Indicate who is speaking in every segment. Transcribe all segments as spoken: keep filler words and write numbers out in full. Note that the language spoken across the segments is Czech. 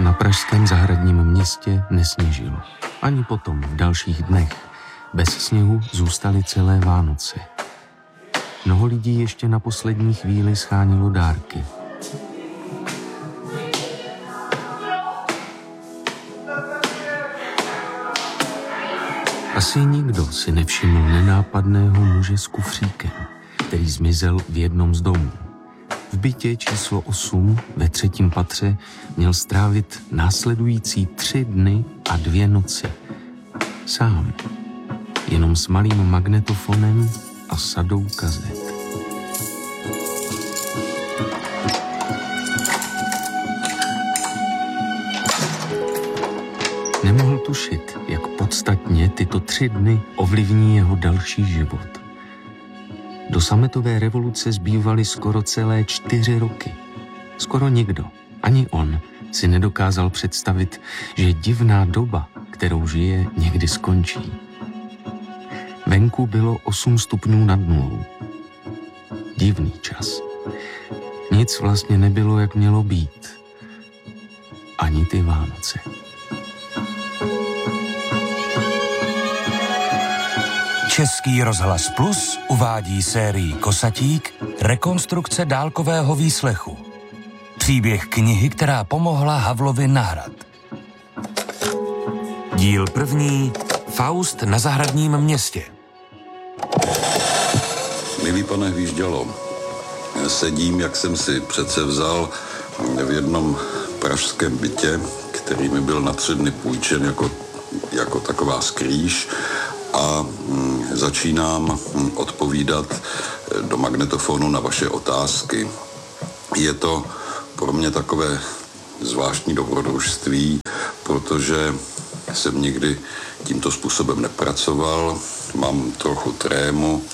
Speaker 1: na pražském zahradním městě nesněžilo. Ani potom v dalších dnech. Bez sněhu zůstaly celé Vánoce. Mnoho lidí ještě na poslední chvíli schánilo dárky. Asi nikdo si nevšiml nenápadného muže s kufříkem, který zmizel v jednom z domů. V bytě číslo osm ve třetím patře měl strávit následující tři dny a dvě noci. Sám. Jenom s malým magnetofonem a sadou kazet. Nemohl tušit, jak podstatně tyto tři dny ovlivní jeho další život. Do sametové revoluce zbývaly skoro celé čtyři roky. Skoro nikdo, ani on, si nedokázal představit, že divná doba, kterou žije, někdy skončí. Venku bylo osm stupňů nad nulou. Divný čas. Nic vlastně nebylo, jak mělo být. Ani ty Vánoce.
Speaker 2: Český rozhlas Plus uvádí sérii Kosatík rekonstrukce dálkového výslechu. Příběh knihy, která pomohla Havlovi na hrad. Díl první. Faust na zahradním městě.
Speaker 3: Milý pane Hvíždělo, sedím, jak jsem si přece vzal, v jednom pražském bytě, který mi byl na tři dny půjčen jako, jako taková skrýš, a začínám odpovídat do magnetofonu na vaše otázky. Je to pro mě takové zvláštní dobrodružství, protože jsem nikdy tímto způsobem nepracoval, mám trochu trému.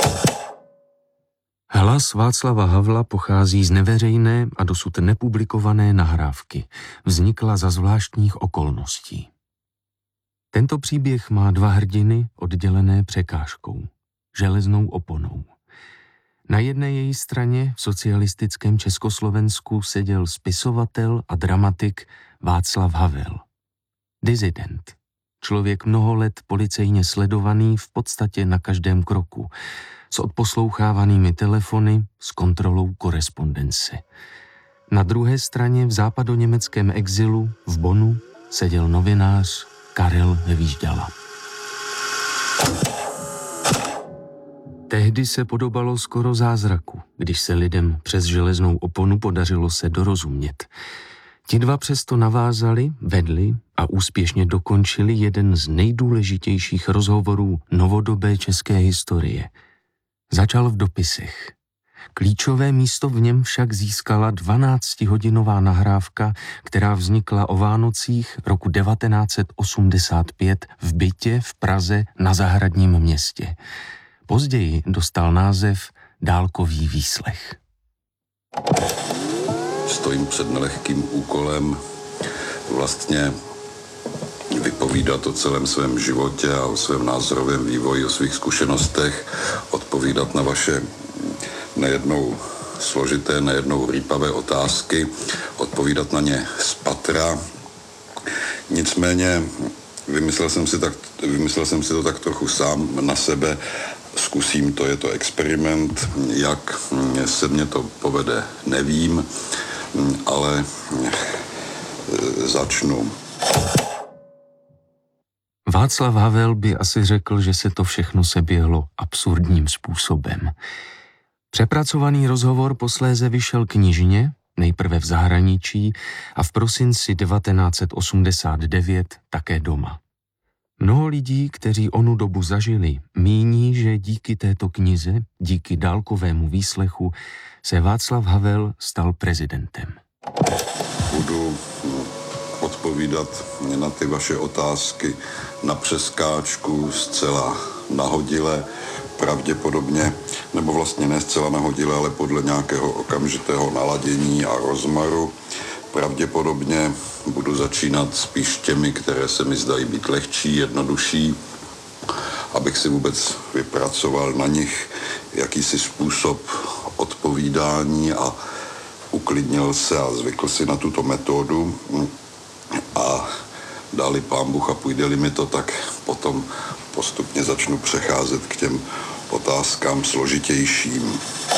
Speaker 1: Hlas Václava Havla pochází z neveřejné a dosud nepublikované nahrávky. Vznikla za zvláštních okolností. Tento příběh má dva hrdiny oddělené překážkou, železnou oponou. Na jedné její straně v socialistickém Československu seděl spisovatel a dramatik Václav Havel. Disident. Člověk mnoho let policejně sledovaný v podstatě na každém kroku, s odposlouchávanými telefony, s kontrolou korespondence. Na druhé straně v západoněmeckém exilu v Bonnu seděl novinář Karel Hvížděla. Tehdy se podobalo skoro zázraku, když se lidem přes železnou oponu podařilo se dorozumět. Ti dva přesto navázali, vedli a úspěšně dokončili jeden z nejdůležitějších rozhovorů novodobé české historie. Začal v dopisech. Klíčové místo v něm však získala dvanáctihodinová nahrávka, která vznikla o Vánocích roku devatenáct set osmdesát pět v bytě v Praze na zahradním městě. Později dostal název Dálkový výslech.
Speaker 3: Stojím před nelehkým úkolem vlastně vypovídat o celém svém životě a o svém názorovém vývoji, o svých zkušenostech, odpovídat na vaše nejednou složité, nejednou rýpavé otázky, odpovídat na ně z patra. Nicméně vymyslel jsem si, tak, vymyslel jsem si to tak trochu sám na sebe. Zkusím to, je to experiment. Jak se mně to povede, nevím, ale začnu.
Speaker 1: Václav Havel by asi řekl, že se to všechno seběhlo absurdním způsobem. Přepracovaný rozhovor posléze vyšel knižně, nejprve v zahraničí a v prosinci devatenáct set osmdesát devět také doma. Mnoho lidí, kteří onu dobu zažili, míní, že díky této knize, díky dálkovému výslechu, se Václav Havel stal prezidentem.
Speaker 3: Budu odpovídat na ty vaše otázky na přeskáčku zcela nahodile, pravděpodobně, nebo vlastně ne zcela nahodile, ale podle nějakého okamžitého naladění a rozmaru. Pravděpodobně budu začínat spíš těmi, které se mi zdají být lehčí, jednodušší, abych si vůbec vypracoval na nich jakýsi způsob odpovídání a uklidnil se a zvykl si na tuto metodu. dáli pán Bůh a půjde-li mi to, tak potom postupně začnu přecházet k těm otázkám složitějším.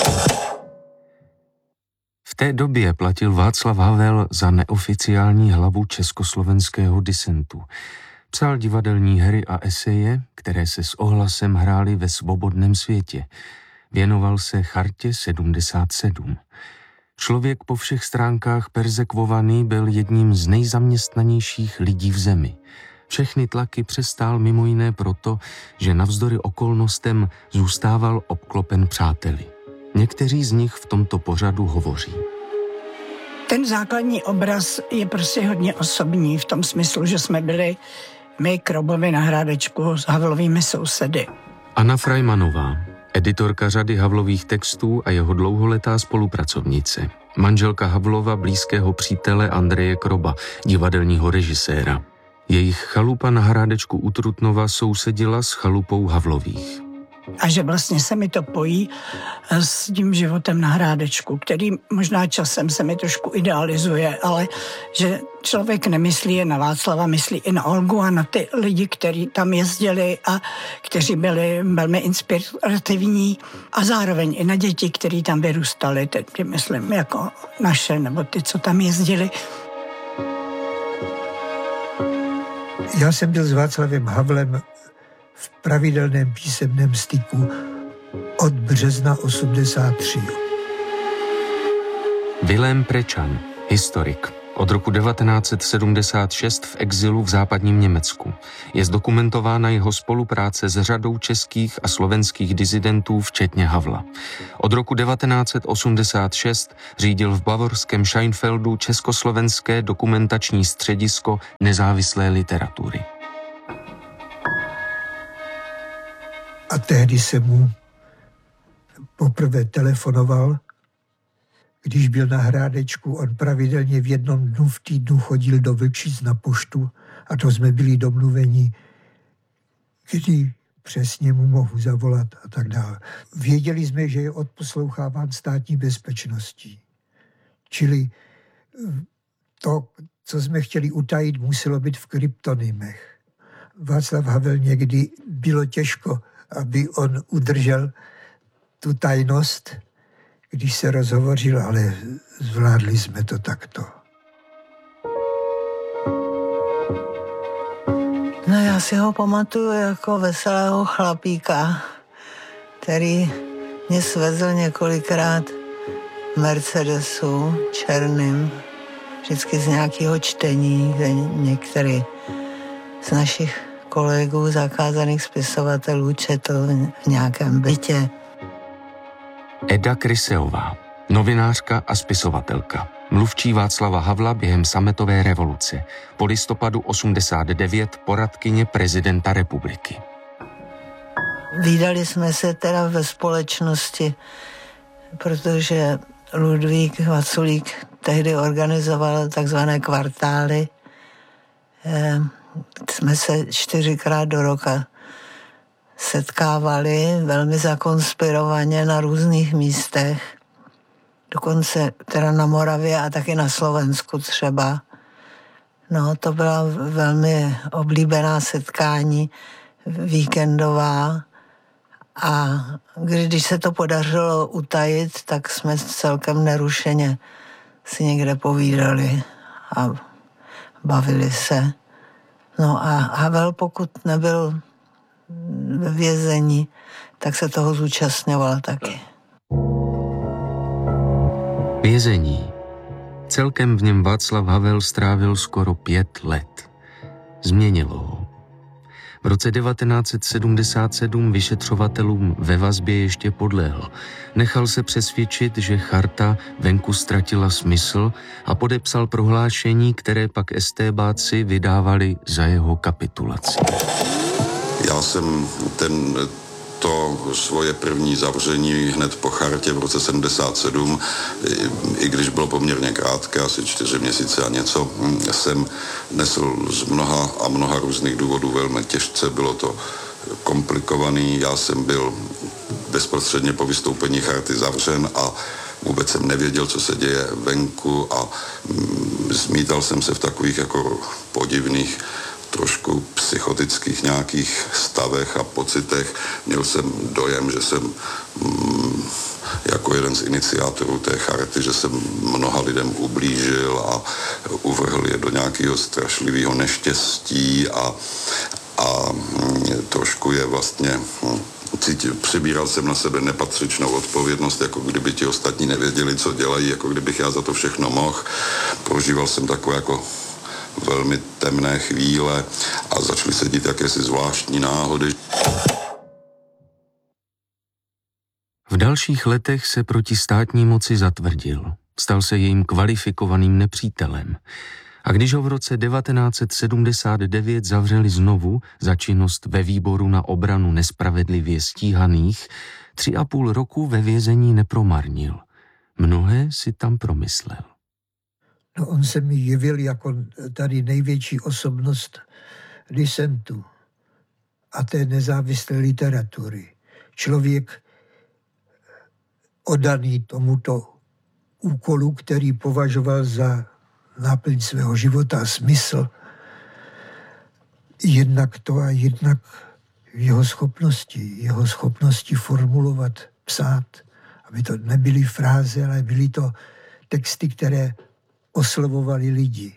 Speaker 1: V té době platil Václav Havel za neoficiální hlavu československého disentu. Psal divadelní hry a eseje, které se s ohlasem hrály ve svobodném světě. Věnoval se Chartě sedmdesát sedm. Člověk po všech stránkách perzekvovaný byl jedním z nejzaměstnanějších lidí v zemi. Všechny tlaky přestál mimo jiné proto, že navzdory okolnostem zůstával obklopen přáteli. Někteří z nich v tomto pořadu hovoří.
Speaker 4: Ten základní obraz je prostě hodně osobní v tom smyslu, že jsme byli my Krobovi na Hrádečku s Havlovými sousedy.
Speaker 1: Anna Frajmanová, editorka řady Havlových textů a jeho dlouholetá spolupracovnice. Manželka Havlova blízkého přítele Andreje Kroba, divadelního režiséra. Jejich chalupa na Hrádečku u Trutnova sousedila s chalupou Havlových.
Speaker 4: A že vlastně se mi to pojí s tím životem na Hrádečku, který možná časem se mi trošku idealizuje, ale že člověk nemyslí jen na Václava, myslí i na Olgu a na ty lidi, kteří tam jezdili a kteří byli velmi inspirativní a zároveň i na děti, kteří tam vyrůstali, teď myslím jako naše nebo ty, co tam jezdili.
Speaker 5: Já jsem byl s Václavem Havlem v pravidelném písemném styku od března osmdesát tři.
Speaker 1: Vilém Prečan, historik, od roku devatenáct set sedmdesát šest v exilu v západním Německu. Je zdokumentována jeho spolupráce s řadou českých a slovenských disidentů, včetně Havla. Od roku devatenáct set osmdesát šest řídil v bavorském Scheinfeldu československé dokumentační středisko nezávislé literatury.
Speaker 5: A tehdy jsem mu poprvé telefonoval, když byl na Hrádečku. On pravidelně v jednom dnu v týdnu chodil do Vlčic na poštu a to jsme byli domluveni, kdy přesně mu mohu zavolat a tak dále. Věděli jsme, že je odposloucháván státní bezpečností. Čili to, co jsme chtěli utajit, muselo být v kryptonymech. Václav Havel někdy bylo těžko, aby on udržel tu tajnost, když se rozhovořil, ale zvládli jsme to takto.
Speaker 6: No já si ho pamatuju jako veselého chlapíka, který mě svezl několikrát v Mercedesu černým, vždycky z nějakého čtení, kde některý z našich kolegů zakázaných spisovatelů četl v nějakém bytě.
Speaker 1: Eda Kryseová, novinářka a spisovatelka. Mluvčí Václava Havla během sametové revoluce. Po listopadu osmdesát devět poradkyně prezidenta republiky.
Speaker 6: Vídali jsme se teda ve společnosti, protože Ludvík Vaculík tehdy organizoval takzvané kvartály. E, jsme se čtyřikrát do roka setkávali velmi zakonspirovaně na různých místech, dokonce teda na Moravě a taky na Slovensku třeba. No, to byla velmi oblíbená setkání, víkendová, a když se to podařilo utajit, tak jsme celkem nerušeně si někde povídali a bavili se. No a Havel, pokud nebyl ve vězení, tak se toho zúčastňoval taky.
Speaker 1: Vězení. Celkem v něm Václav Havel strávil skoro pět let. Změnilo ho. V roce devatenáct set sedmdesát sedm vyšetřovatelům ve vazbě ještě podlehl. Nechal se přesvědčit, že charta venku ztratila smysl a podepsal prohlášení, které pak estébáci vydávali za jeho kapitulaci.
Speaker 3: Já jsem ten, to svoje první zavření hned po chartě v roce sedmdesát sedm, i, i když bylo poměrně krátké, asi čtyři měsíce a něco, jsem nesl z mnoha a mnoha různých důvodů velmi těžce. Bylo to komplikovaný, já jsem byl bezprostředně po vystoupení charty zavřen a vůbec jsem nevěděl, co se děje venku a zmítal jsem se v takových jako podivných trošku psychotických nějakých stavech a pocitech. Měl jsem dojem, že jsem mm, jako jeden z iniciátorů té charity, že jsem mnoha lidem ublížil a uvrhl je do nějakého strašlivého neštěstí a, a mm, trošku je vlastně... Mm, Cítil, přibíral jsem na sebe nepatřičnou odpovědnost, jako kdyby ti ostatní nevěděli, co dělají, jako kdybych já za to všechno mohl. Prožíval jsem takové jako velmi temné chvíle a začaly se dít jakési zvláštní náhody.
Speaker 1: V dalších letech se proti státní moci zatvrdil. Stal se jejím kvalifikovaným nepřítelem. A když ho v roce devatenáct set sedmdesát devět zavřeli znovu za činnost ve výboru na obranu nespravedlivě stíhaných, tři a půl roku ve vězení nepromarnil. Mnohé si tam promyslel.
Speaker 5: No, on se mi jevil jako tady největší osobnost disentu a té nezávislé literatury. Člověk oddaný tomuto úkolu, který považoval za náplň svého života a smysl. Jednak to a jednak jeho schopnosti, jeho schopnosti formulovat, psát, aby to nebyly fráze, ale byly to texty, které oslovovaly lidi.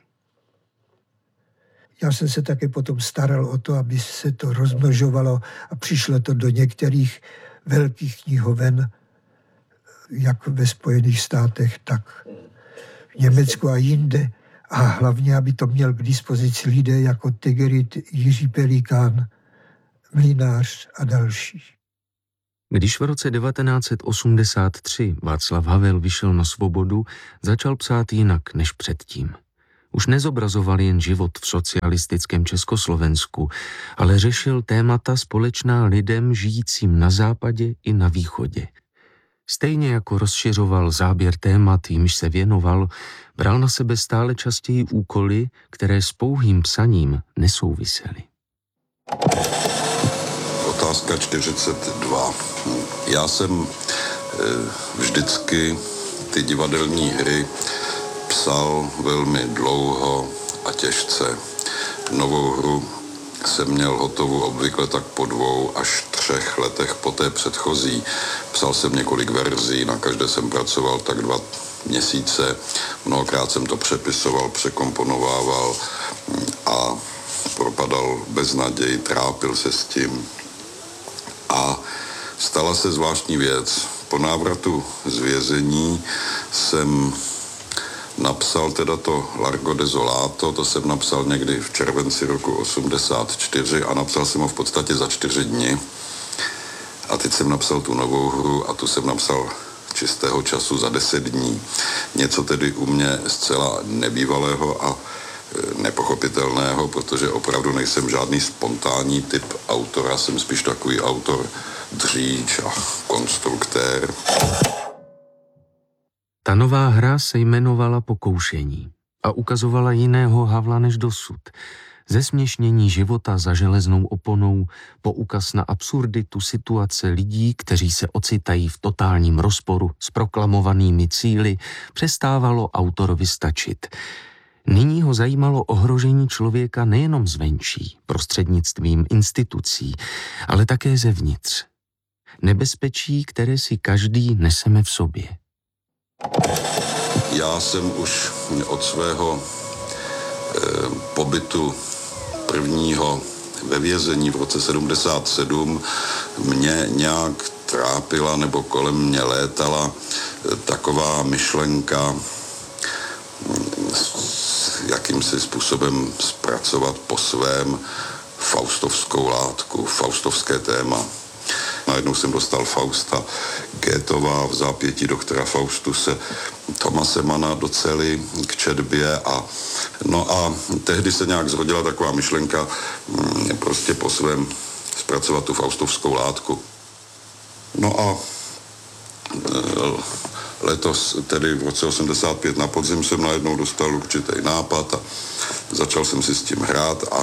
Speaker 5: Já jsem se také potom staral o to, aby se to rozmnožovalo a přišlo to do některých velkých knihoven, jak ve Spojených státech, tak v Německu a jinde. A hlavně, aby to měl k dispozici lidé jako Tegerit, Jiří Pelikán, Mlynář a další.
Speaker 1: Když v roce devatenáct set osmdesát tři Václav Havel vyšel na svobodu, začal psát jinak než předtím. Už nezobrazoval jen život v socialistickém Československu, ale řešil témata společná lidem žijícím na západě i na východě. Stejně jako rozšiřoval záběr témat, jimž se věnoval, bral na sebe stále častěji úkoly, které s pouhým psaním nesouvisely.
Speaker 3: Otázka čtyřicet dva. Já jsem vždycky ty divadelní hry psal velmi dlouho a těžce. Novou hru jsem měl hotovou obvykle tak po dvou až třech letech po té předchozí. Psal jsem několik verzí, na každé jsem pracoval tak dva měsíce. Mnohokrát jsem to přepisoval, překomponovával a propadal beznaději, trápil se s tím. A stala se zvláštní věc. Po návratu z vězení jsem napsal teda to Largo Desolato, to jsem napsal někdy v červenci roku osmdesát čtyři a napsal jsem ho v podstatě za čtyři dny. A teď jsem napsal tu novou hru a tu jsem napsal čistého času za deset dní. Něco tedy u mě zcela nebývalého a nepochopitelného, protože opravdu nejsem žádný spontánní typ autora, jsem spíš takový autor dříč a konstruktér.
Speaker 1: Ta nová hra se jmenovala Pokoušení a ukazovala jiného Havla než dosud. Zesměšnění života za železnou oponou, poukaz na absurditu situace lidí, kteří se ocitají v totálním rozporu s proklamovanými cíli, přestávalo autorovi stačit. Nyní ho zajímalo ohrožení člověka nejenom zvenčí, prostřednictvím institucí, ale také zevnitř. Nebezpečí, které si každý neseme v sobě.
Speaker 3: Já jsem už od svého eh, pobytu prvního ve vězení v roce sedmdesát sedm mě nějak trápila nebo kolem mě létala eh, taková myšlenka jakýmsi způsobem zpracovat po svém faustovskou látku, faustovské téma. Najednou jsem dostal Fausta Goethova v zápětí doktora Faustuse, Thomase Manna do cely k četbě a no a tehdy se nějak zrodila taková myšlenka prostě po svém zpracovat tu faustovskou látku. No a letos, tedy v roce osmdesát pět na podzim, jsem najednou dostal určitý nápad a začal jsem si s tím hrát a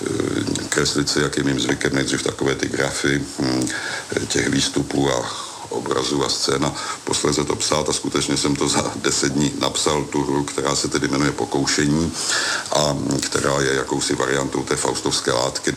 Speaker 3: kreslit si, jak je mým zvykem, nejdřív takové ty grafy těch výstupů a obrazů a scén a posléze to psát a skutečně jsem to za deset dní napsal, tu hru, která se tedy jmenuje Pokoušení a která je jakousi variantou té faustovské látky.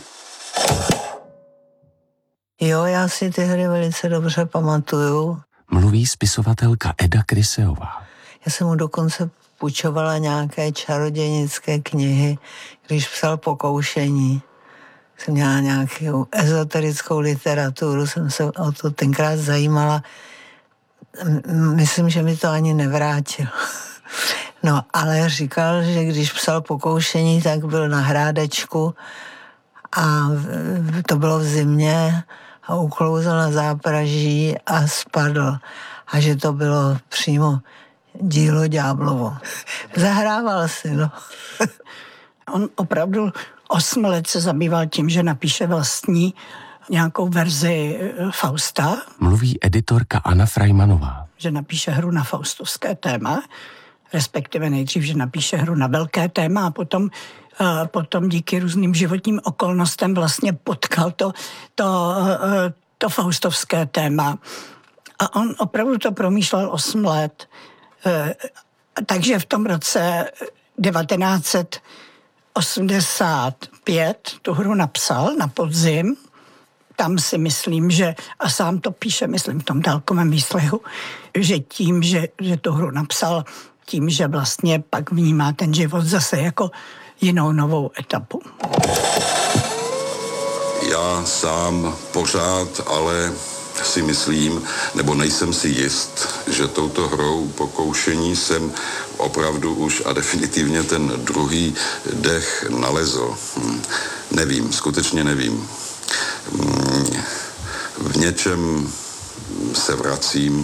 Speaker 6: Jo, já si ty hry velice dobře pamatuju.
Speaker 1: Mluví spisovatelka Eda Kryseová.
Speaker 6: Já jsem mu dokonce půjčovala nějaké čarodějnické knihy, když psal Pokoušení. Jsem měla nějakou ezoterickou literaturu, jsem se o to tenkrát zajímala. Myslím, že mi to ani nevrátil. No, ale říkal, že když psal Pokoušení, tak byl na Hrádečku a to bylo v zimě a uklouzl na zápraží a spadl. A že to bylo přímo dílo ďáblovo. Zahrával si, no.
Speaker 4: On opravdu osm let se zabýval tím, že napíše vlastní nějakou verzi Fausta.
Speaker 1: Mluví editorka Anna Frajmanová.
Speaker 4: Že napíše hru na faustovské téma, respektive nejdřív, že napíše hru na velké téma a potom, uh, potom díky různým životním okolnostem vlastně potkal to, to, uh, to faustovské téma. A on opravdu to promýšlel osm let. Uh, takže v tom roce devatenáct set osmdesát pět tu hru napsal na podzim. Tam si myslím, že, a sám to píše, myslím v tom dálkovém výslechu, že tím, že, že tu hru napsal, tím, že vlastně pak vnímá ten život zase jako jinou novou etapu.
Speaker 3: Já sám pořád, ale si myslím, nebo nejsem si jist, že touto hrou Pokoušení jsem opravdu už a definitivně ten druhý dech nalezl. Hm. Nevím, skutečně nevím. Hm. V něčem se vracím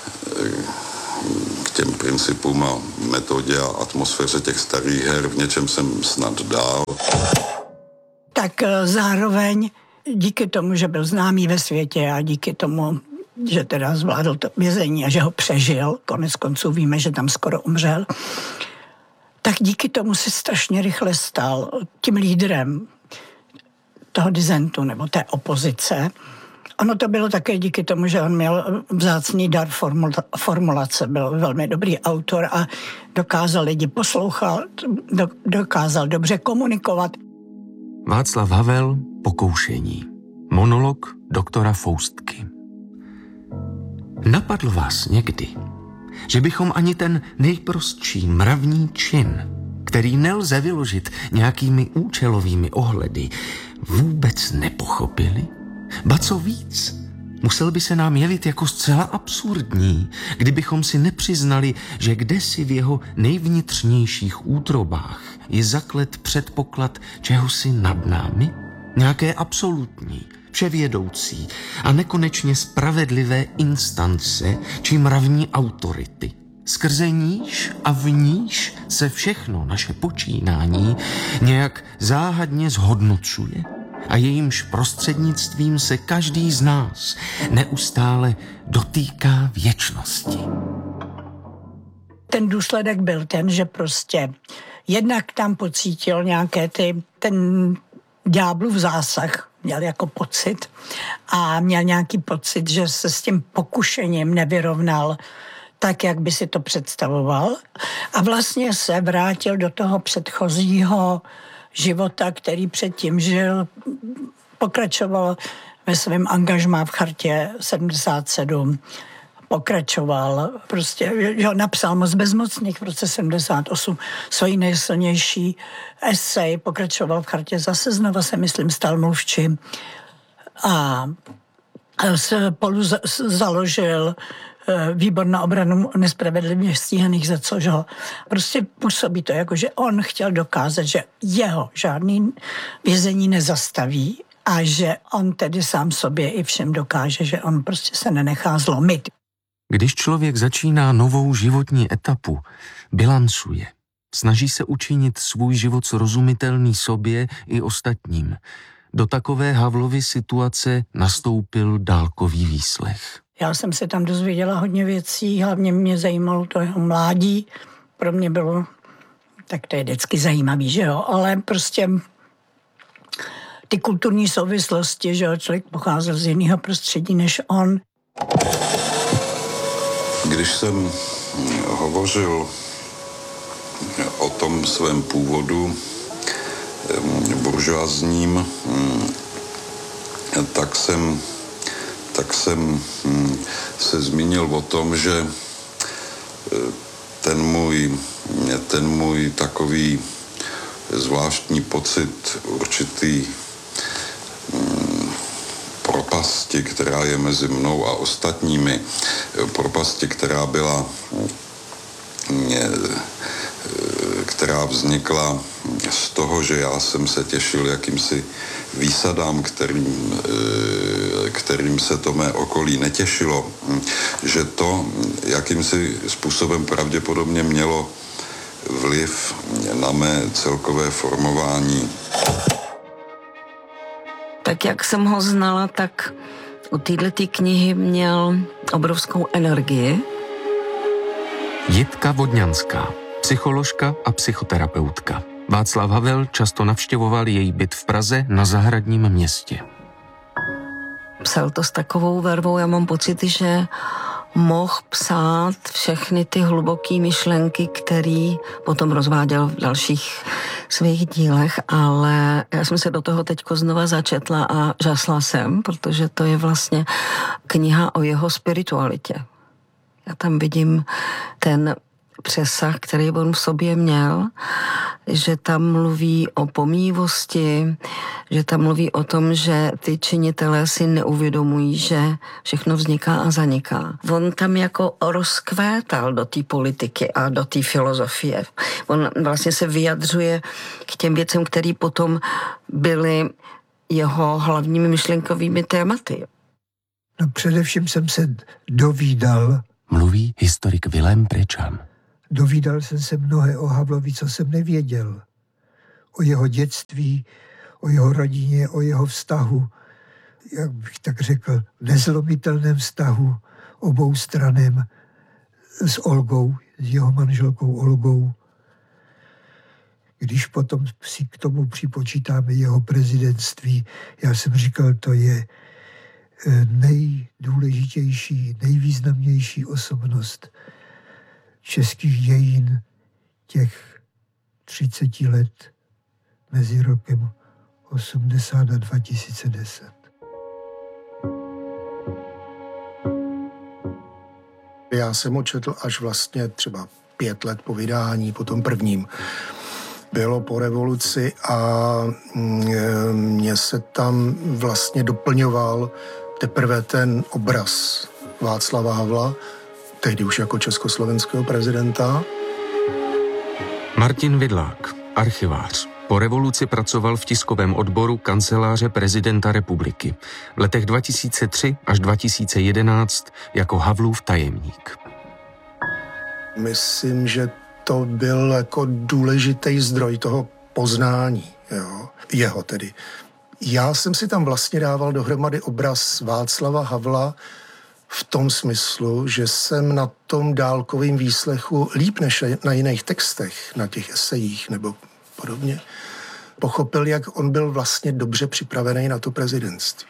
Speaker 3: k těm principům a metodě a atmosféře těch starých her, v něčem jsem snad dál.
Speaker 4: Tak zároveň díky tomu, že byl známý ve světě a díky tomu, že teda zvládl to vězení a že ho přežil, konec konců víme, že tam skoro umřel, tak díky tomu se strašně rychle stal tím lídrem toho disentu nebo té opozice. Ono to bylo také díky tomu, že on měl vzácný dar formulace, byl velmi dobrý autor a dokázal lidi poslouchat, dokázal dobře komunikovat.
Speaker 1: Václav Havel, Pokoušení. Monolog doktora Faustky. Napadlo vás někdy, že bychom ani ten nejprostší mravní čin, který nelze vyložit nějakými účelovými ohledy, vůbec nepochopili? Ba co víc, musel by se nám jevit jako zcela absurdní, kdybychom si nepřiznali, že kdesi v jeho nejvnitřnějších útrobách je zaklet předpoklad čehosi nad námi, nějaké absolutní, vševědoucí a nekonečně spravedlivé instance či mravní autority, skrze níž a v níž se všechno naše počínání nějak záhadně zhodnocuje a jejímž prostřednictvím se každý z nás neustále dotýká věčnosti.
Speaker 4: Ten důsledek byl ten, že prostě jednak tam pocítil nějaké ty, ten ďáblův zásah, měl jako pocit a měl nějaký pocit, že se s tím pokušením nevyrovnal tak, jak by si to představoval a vlastně se vrátil do toho předchozího života, který předtím žil, pokračoval ve svém angažmá v chartě sedmdesát sedm, pokračoval, prostě jo, napsal Moc bezmocných v roce sedmdesát osm, svoji nejsilnější esej, pokračoval v chartě, zase znova se, myslím, stal mluvčím a spolu založil Výbor na obranu nespravedlivě stíhaných, za což ho prostě působí to, jako že on chtěl dokázat, že jeho žádný vězení nezastaví a že on tedy sám sobě i všem dokáže, že on prostě se nenechá zlomit.
Speaker 1: Když člověk začíná novou životní etapu, bilancuje, snaží se učinit svůj život srozumitelný sobě i ostatním. Do takové Havlovy situace nastoupil dálkový výslech.
Speaker 4: Já jsem se tam dozvěděla hodně věcí, hlavně mě zajímalo to jeho mládí. Pro mě bylo, tak to je vždycky zajímavý, že jo, ale prostě ty kulturní souvislosti, že jo, člověk pocházel z jiného prostředí než on.
Speaker 3: Když jsem hovořil o tom svém původu buržoazním, tak jsem, tak jsem se zmínil o tom, že ten můj, ten můj takový zvláštní pocit určitý propasti, která je mezi mnou a ostatními, propasti, která byla, která vznikla z toho, že já jsem se těšil jakýmsi výsadám, kterým, kterým se to mé okolí netěšilo, že to jakýmsi způsobem pravděpodobně mělo vliv na mé celkové formování.
Speaker 7: Tak jak jsem ho znala, tak u této knihy měl obrovskou energii.
Speaker 1: Jitka Vodňanská, psycholožka a psychoterapeutka. Václav Havel často navštěvoval její byt v Praze na Zahradním městě.
Speaker 7: Psal to s takovou vervou, já mám pocit, že mohl psát všechny ty hluboké myšlenky, které potom rozváděl v dalších svých dílech, ale já jsem se do toho teďko znova začetla a žasla jsem, protože to je vlastně kniha o jeho spiritualitě. Já tam vidím ten přesah, který on v sobě měl, že tam mluví o pomývosti, že tam mluví o tom, že ty činitelé si neuvědomují, že všechno vzniká a zaniká. On tam jako rozkvétal do té politiky a do té filozofie. On vlastně se vyjadřuje k těm věcem, které potom byly jeho hlavními myšlenkovými tématy.
Speaker 5: No především jsem se dovídal,
Speaker 1: Mluví historik Vilém Prečan.
Speaker 5: Dovídal jsem se mnohé o Havlovi, co jsem nevěděl. O jeho dětství, o jeho rodině, o jeho vztahu, jak bych tak řekl, nezlomitelném vztahu obou stranem s Olgou, s jeho manželkou Olgou. Když potom si k tomu připočítáme jeho prezidentství, já jsem říkal, to je nejdůležitější, nejvýznamnější osobnost českých dějin těch třiceti let mezi rokem osmdesát a dva tisíce deset.
Speaker 8: Já jsem ho četl až vlastně třeba pět let po vydání, po tom prvním. Bylo po revoluci a mně se tam vlastně doplňoval teprve ten obraz Václava Havla, tehdy už jako československého prezidenta.
Speaker 1: Martin Vidlák, archivář. Po revoluci pracoval v tiskovém odboru kanceláře prezidenta republiky. V letech dva tisíce tři až dva tisíce jedenáct jako Havlův tajemník.
Speaker 8: Myslím, že to byl jako důležitý zdroj toho poznání, jo? Jeho tedy. Já jsem si tam vlastně dával dohromady obraz Václava Havla v tom smyslu, že jsem na tom dálkovém výslechu líp než na jiných textech, na těch esejích nebo podobně, pochopil, jak on byl vlastně dobře připravený na to prezidentství.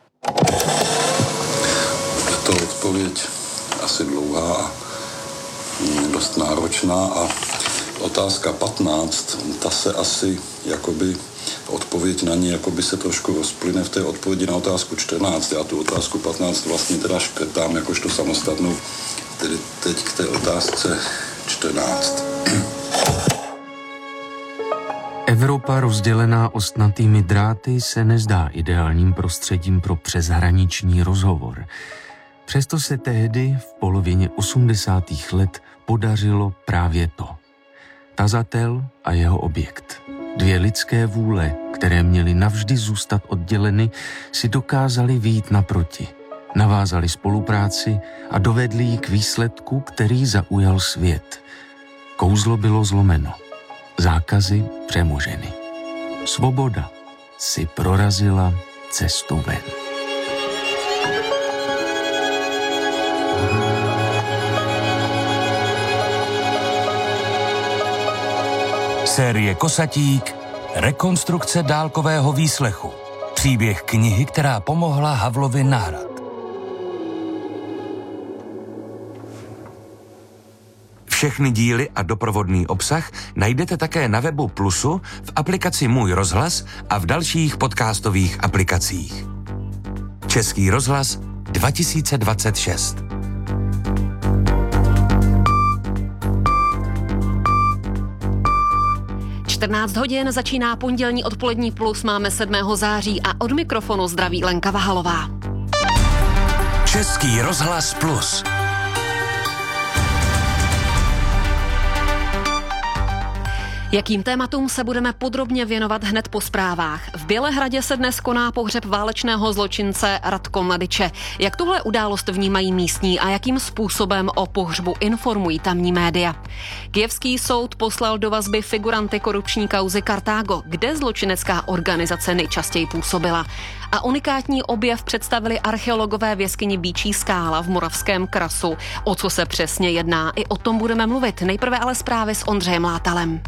Speaker 3: Je to odpověď asi dlouhá a dost náročná a otázka patnáct, ta se asi jakoby odpověď na ní jakoby se trošku rozplyne v té odpovědi na otázku čtrnáct. Já tu otázku patnáct vlastně teda škrtám jakožto samostatnou, tedy teď k té otázce čtrnáct.
Speaker 1: Evropa rozdělená ostnatými dráty se nezdá ideálním prostředím pro přeshraniční rozhovor. Přesto se tehdy v polovině osmdesátých let podařilo právě to. Tazatel a jeho objekt. Dvě lidské vůle, které měly navždy zůstat odděleny, si dokázali vyjít naproti. Navázali spolupráci a dovedli ji k výsledku, který zaujal svět. Kouzlo bylo zlomeno. Zákazy přemoženy. Svoboda si prorazila cestu ven.
Speaker 2: Série Kosatík, rekonstrukce dálkového výslechu. Příběh knihy, která pomohla Havlovi na hrad. Všechny díly a doprovodný obsah najdete také na webu Plusu, v aplikaci Můj rozhlas a v dalších podcastových aplikacích. Český rozhlas dva tisíce dvacet šest.
Speaker 9: čtrnáct hodin začíná pondělní odpolední Plus, máme sedmého září a od mikrofonu zdraví Lenka Vahalová.
Speaker 2: Český rozhlas Plus.
Speaker 9: Jakým tématům se budeme podrobně věnovat hned po zprávách? V Bělehradě se dnes koná pohřeb válečného zločince Radko Mladiče. Jak tuhle událost vnímají místní a jakým způsobem o pohřbu informují tamní média? Kyjevský soud poslal do vazby figuranty korupční kauzy Kartágo, kde zločinecká organizace nejčastěji působila. A unikátní objev představili archeologové v jeskyni Býčí skála v Moravském Krasu. O co se přesně jedná, i o tom budeme mluvit. Nejprve ale zprávy s Ondřejem Látalem.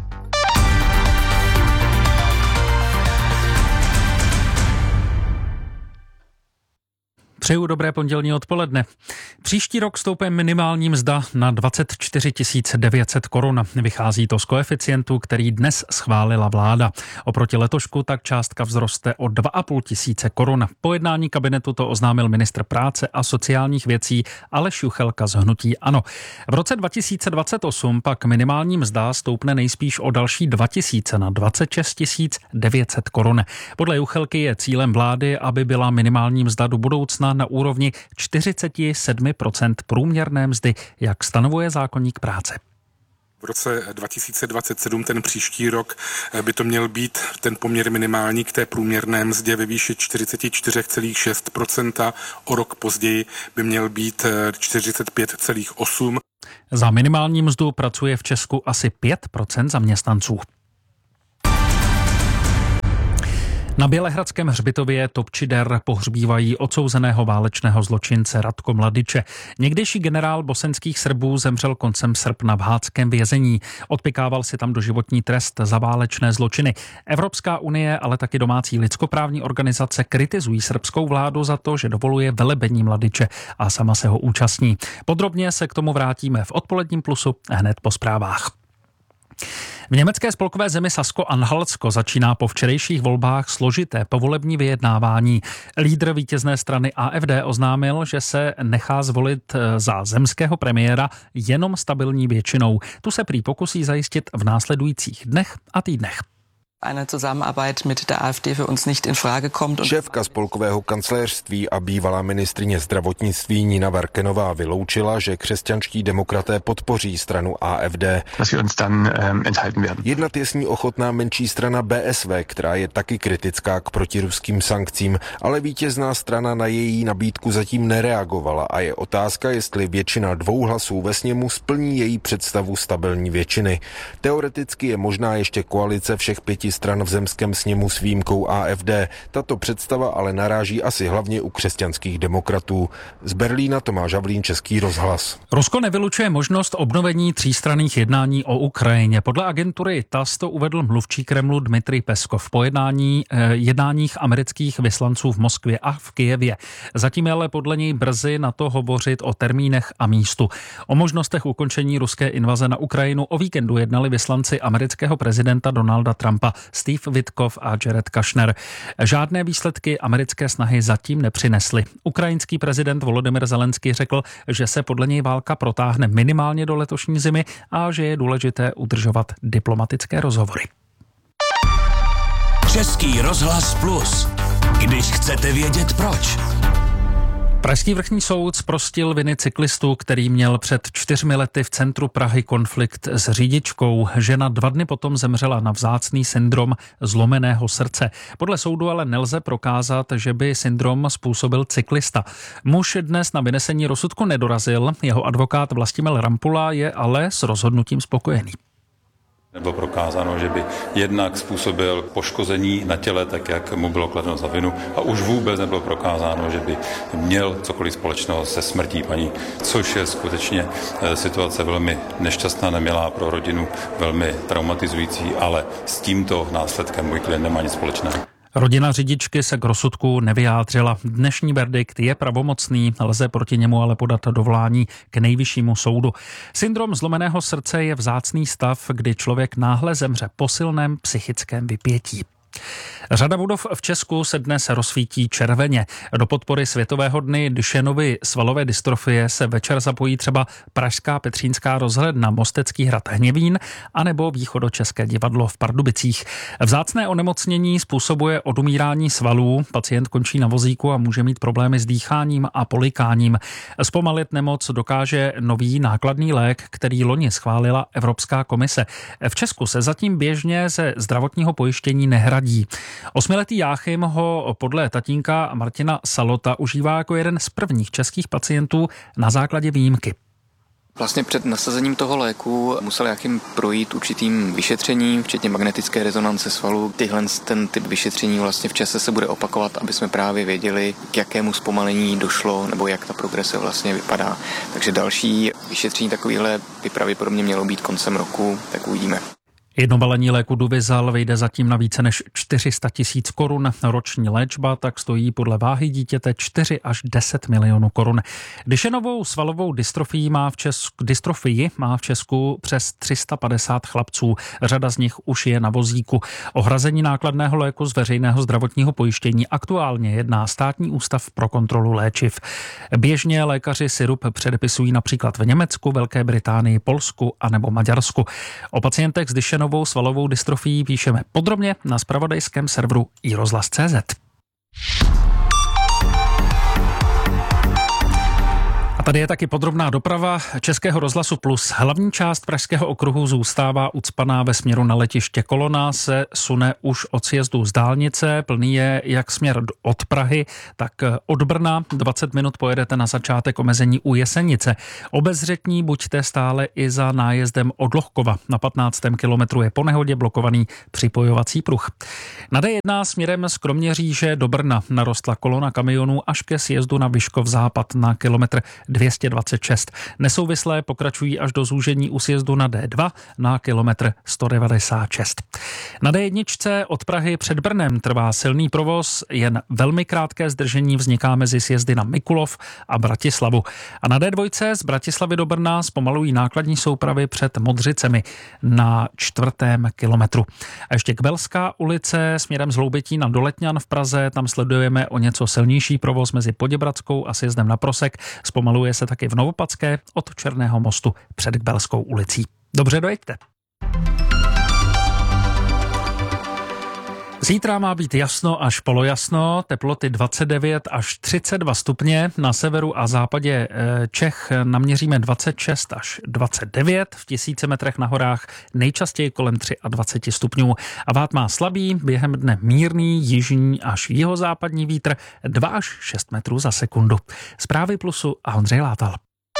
Speaker 10: Přeju dobré pondělní odpoledne. Příští rok stoupne minimální mzda na dvacet čtyři tisíc devět set korun. Vychází to z koeficientu, který dnes schválila vláda. Oproti letošku tak částka vzroste o dva a půl tisíce korun. Po jednání kabinetu to oznámil ministr práce a sociálních věcí Aleš Juchelka z hnutí ANO. V roce dva tisíce dvacet osm pak minimální mzda stoupne nejspíš o další dva tisíce na dvacet šest tisíc devět set korun. Podle Juchelky je cílem vlády, aby byla minimální mzda do budoucna na úrovni čtyřicet sedm procent průměrné mzdy, jak stanovuje zákoník práce.
Speaker 11: V roce dva tisíce dvacet sedm, ten příští rok, by to měl být ten poměr minimální k té průměrné mzdě ve výši čtyřicet čtyři celá šest procenta. O rok později by měl být čtyřicet pět celá osm procenta.
Speaker 10: Za minimální mzdu pracuje v Česku asi pět procent zaměstnanců. Na Bělehradském hřbitově Topčider pohřbívají odsouzeného válečného zločince Radko Mladiče. Někdejší generál bosenských Srbů zemřel koncem srpna v hádském vězení. Odpykával si tam doživotní trest za válečné zločiny. Evropská unie, ale taky domácí lidskoprávní organizace kritizují srbskou vládu za to, že dovoluje velebení Mladiče a sama se ho účastní. Podrobně se k tomu vrátíme v odpoledním Plusu hned po zprávách. V německé spolkové zemi Sasko-Anhaltsko začíná po včerejších volbách složité povolební vyjednávání. Lídr vítězné strany A F D oznámil, že se nechá zvolit za zemského premiéra jenom stabilní většinou. Tu se prý pokusí zajistit v následujících dnech a týdnech.
Speaker 12: Eine Zusammenarbeit mit der A F D für uns nicht in Frage kommt.
Speaker 13: Šéfka spolkového kancléřství a bývalá ministryně zdravotnictví Nina Verkenová vyloučila, že křesťanští demokraté podpoří stranu A F D.
Speaker 14: Dass wir uns dann ähm, enthalten werden.
Speaker 13: Jednat je s ní ochotná menší strana B S V, která je taky kritická k protiruským sankcím, ale vítězná strana na její nabídku zatím nereagovala a je otázka, jestli většina dvou hlasů ve sněmu splní její představu stabilní většiny. Teoreticky je možná ještě koalice všech pěti stran v zemském sněmu s výjimkou A F D. Tato představa ale naráží asi hlavně u křesťanských demokratů. Z Berlína Tomáš Havlín, Český rozhlas.
Speaker 10: Rusko nevylučuje možnost obnovení třístranných jednání o Ukrajině. Podle agentury T A S to uvedl mluvčí Kremlu Dmitrij Peskov po jednání, eh, jednáních amerických vyslanců v Moskvě a v Kyjevě. Zatím je ale podle něj brzy na to hovořit o termínech a místu. O možnostech ukončení ruské invaze na Ukrajinu o víkendu jednali vyslanci amerického prezidenta Donalda Trumpa Steve Witkoff a Jared Kushner. Žádné výsledky americké snahy zatím nepřinesly. Ukrajinský prezident Volodymyr Zelenský řekl, že se podle něj válka protáhne minimálně do letošní zimy a že je důležité udržovat diplomatické rozhovory.
Speaker 2: Český rozhlas Plus. Když chcete vědět proč.
Speaker 10: Pražský vrchní soud zprostil viny cyklistu, který měl před čtyřmi lety v centru Prahy konflikt s řidičkou. Žena dva dny potom zemřela na vzácný syndrom zlomeného srdce. Podle soudu ale nelze prokázat, že by syndrom způsobil cyklista. Muž dnes na vynesení rozsudku nedorazil, jeho advokát Vlastimil Rampula je ale s rozhodnutím spokojený.
Speaker 15: Nebylo prokázáno, že by jednak způsobil poškození na těle, tak jak mu bylo kladeno za vinu, a už vůbec nebylo prokázáno, že by měl cokoliv společného se smrtí paní, což je skutečně situace velmi nešťastná, nemilá pro rodinu, velmi traumatizující, ale s tímto následkem můj klient nemá nic společného.
Speaker 10: Rodina řidičky se k rozsudku nevyjádřila. Dnešní verdikt je pravomocný, lze proti němu ale podat dovolání k nejvyššímu soudu. Syndrom zlomeného srdce je vzácný stav, kdy člověk náhle zemře po silném psychickém vypětí. Řada budov v Česku se dnes rozsvítí červeně. Do podpory Světového dny Dušenovy svalové dystrofie se večer zapojí třeba Pražská Petřínská rozhledna, Mostecký hrad Hněvín anebo Východočeské divadlo v Pardubicích. Vzácné onemocnění způsobuje odumírání svalů, pacient končí na vozíku a může mít problémy s dýcháním a polikáním. Zpomalit nemoc dokáže nový nákladný lék, který loni schválila Evropská komise. V Česku se zatím běžně ze zdravotního pojištění nehradí. Osmiletý Jáchym ho podle tatínka Martina Salota užívá jako jeden z prvních českých pacientů na základě výjimky.
Speaker 16: Vlastně před nasazením toho léku musel Jáchym projít určitým vyšetřením, včetně magnetické rezonance svalů. Tyhle ten typ vyšetření vlastně v čase se bude opakovat, aby jsme právě věděli, k jakému zpomalení došlo nebo jak ta progrese vlastně vypadá. Takže další vyšetření takovýhle by pravděpodobně mělo být koncem roku, tak uvidíme.
Speaker 10: Jedno balení léku Duvizal vyjde zatím na více než čtyři sta tisíc korun. Roční léčba tak stojí podle váhy dítěte čtyři až deset milionů korun. Dušenovou svalovou dystrofii má v Česku, dystrofii má v Česku přes tři sta padesát chlapců. Řada z nich už je na vozíku. O hrazení nákladného léku z veřejného zdravotního pojištění aktuálně jedná Státní ústav pro kontrolu léčiv. Běžně lékaři sirup předepisují například v Německu, Velké Británii, Polsku anebo Maďarsku. O pacientech s Dušenovou svalovou dystrofií píšeme podrobně na zpravodajském serveru i rozhlas tečka cé zet. A tady je taky podrobná doprava Českého rozhlasu Plus. Hlavní část Pražského okruhu zůstává ucpaná ve směru na letiště. Kolona se sune už od sjezdu z dálnice, plný je jak směr od Prahy, tak od Brna. dvacet minut pojedete na začátek omezení u Jesenice. Obezřetní buďte stále i za nájezdem od Lohkova. Na patnáctém kilometru je po nehodě blokovaný připojovací pruh. Na dé jedna směrem z Kroměříže do Brna narostla kolona kamionů až ke sjezdu na Vyškov západ na kilometr dvě stě dvacet šest. Nesouvislé pokračují až do zúžení u sjezdu na dé dva na kilometr sto devadesát šest. Na dé jedna od Prahy před Brnem trvá silný provoz, jen velmi krátké zdržení vzniká mezi sjezdy na Mikulov a Bratislavu. A na dé dva z Bratislavy do Brna zpomalují nákladní soupravy před Modřicemi na čtvrtém kilometru. A ještě Kbelská ulice směrem z Hloubětí na Doletňan v Praze, tam sledujeme o něco silnější provoz mezi Poděbradskou a sjezdem na Prosek. Zpomaluje se taky v Novopadské od Černého mostu před Kbelskou ulicí. Dobře, dojeďte. Zítra má být jasno až polojasno, teploty dvacet devět až třicet dva stupně, na severu a západě Čech naměříme dvacet šest až dvacet devět, v tisíce metrech na horách nejčastěji kolem dvacet tři stupňů. A váh má slabý, během dne mírný, jižní až jihozápadní vítr dva až šest metrů za sekundu. Zprávy Plusu a Ondřej Látal.